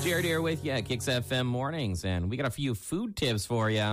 Jared here with you at Kicks FM Mornings, and we got a few food tips for you.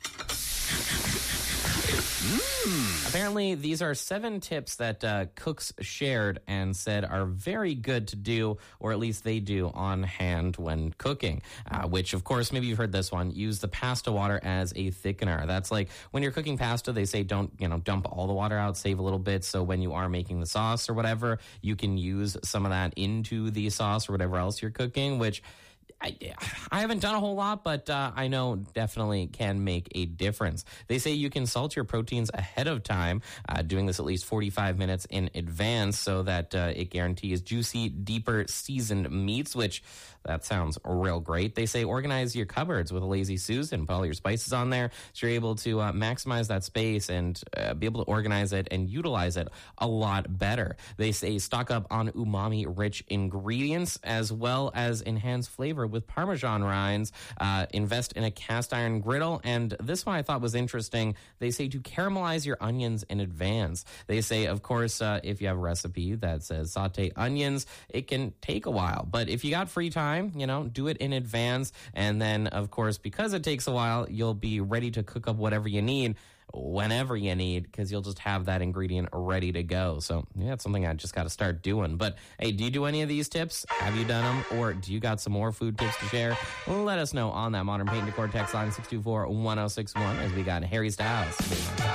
Apparently, these are 7 tips that cooks shared and said are very good to do, or at least they do on hand when cooking, which, of course, maybe you've heard this one. Use the pasta water as a thickener. That's like when you're cooking pasta, they say don't, dump all the water out, save a little bit. So when you are making the sauce or whatever, you can use some of that into the sauce or whatever else you're cooking, which I haven't done a whole lot, but I know definitely can make a difference. They say you can salt your proteins ahead of time, doing this at least 45 minutes in advance so that it guarantees juicy, deeper seasoned meats, which that sounds real great. They say organize your cupboards with a Lazy Susan. Put all your spices on there so you're able to maximize that space and be able to organize it and utilize it a lot better. They say stock up on umami-rich ingredients as well as enhance flavor with Parmesan rinds. Invest in a cast iron griddle. And this one I thought was interesting. They say to caramelize your onions in advance. They say, of course, if you have a recipe that says saute onions, it can take a while. But if you got free time, do it in advance. And then, of course, because it takes a while, you'll be ready to cook up whatever you need whenever you need, because you'll just have that ingredient ready to go. So that's something I just got to start doing. But hey, do you do any of these tips? Have you done them? Or do you got some more food tips to share? Let us know on that Modern Paint Decor text line 624-1061 as we got Harry Styles.